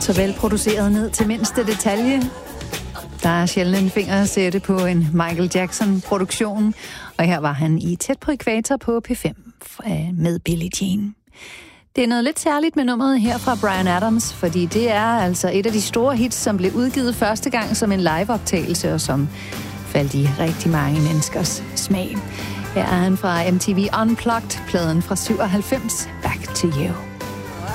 Så velproduceret ned til mindste detalje. Der er sjældent en finger at sætte på en Michael Jackson-produktion. Og her var han i Tæt på Ækvator på P5 med Billie Jean. Det er noget lidt særligt med nummeret her fra Bryan Adams, fordi det er altså et af de store hits, som blev udgivet første gang som en liveoptagelse, og som faldt i rigtig mange menneskers smag. Her er han fra MTV Unplugged, pladen fra 97, Back to You.